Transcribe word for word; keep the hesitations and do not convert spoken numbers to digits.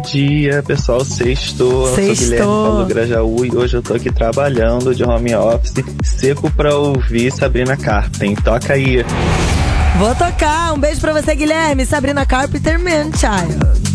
Bom dia, pessoal. Sextou. Eu sou Sextou. Guilherme Paulo Grajaú e hoje eu tô aqui trabalhando de home office, seco pra ouvir Sabrina Carpenter. Toca aí. Vou tocar. Um beijo pra você, Guilherme. Sabrina Carpenter, Man Child.